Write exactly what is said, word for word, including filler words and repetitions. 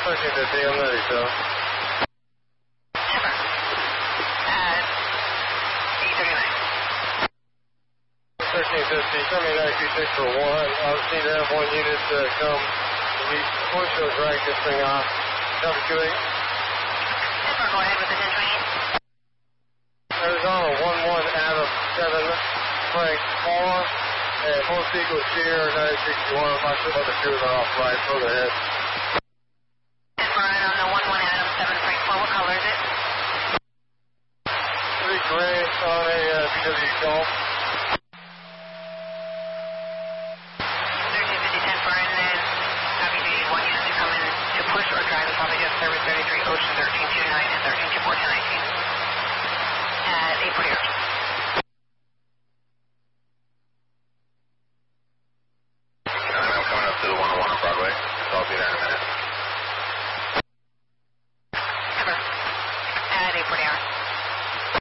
thirteen fifty, I'm ready, so. Ever. At eight thirty-nine. thirteen fifty, coming back Q six for one. I just need to have one unit to come we push or drag this thing off. Copy Q eight. Ever, go ahead with the ten twenty-eight. Arizona one one Adam seven Frank four. And most equal Sierra nine sixty-one. I'm not sure what the two are off right. Further ahead. And Brian on the one one Adam seven Frank four. What color is it? Three gray on a uh, B W call. thirteen fifty ten Brian, then copy duty one unit to come in to push or drive the copy just service thirty-three Ocean thirteen twenty-nine and thirteen twenty-four ten nineteen. At eight forty Ocean. To the one oh one on Broadway. So I'll be there in a minute. Ever. At eight forty hours.